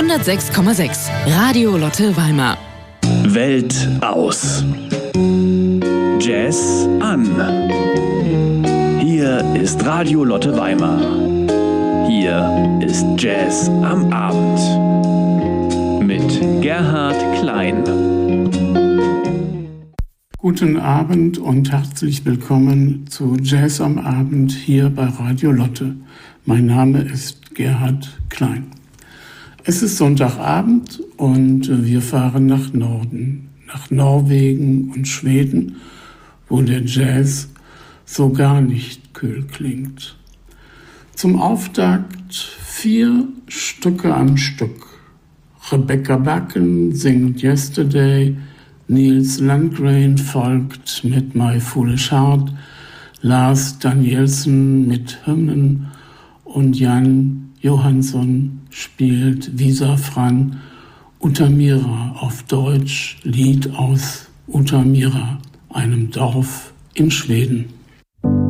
106,6 Radio Lotte Weimar. Welt aus. Jazz an. Hier ist Radio Lotte Weimar. Hier ist Jazz am Abend. Mit Gerhard Klein. Guten Abend und herzlich willkommen zu Jazz am Abend hier bei Radio Lotte. Mein Name ist Gerhard Klein. Es ist Sonntagabend und wir fahren nach Norden, nach Norwegen und Schweden, wo der Jazz so gar nicht kühl klingt. Zum Auftakt 4 Stücke am Stück. Rebecca Bakken singt Yesterday, Niels Landgren folgt mit My Foolish Heart, Lars Danielsen mit Hymnen und Jan Johansson spielt Visa Fran Utamira, auf Deutsch Lied aus Utamira, einem Dorf in Schweden.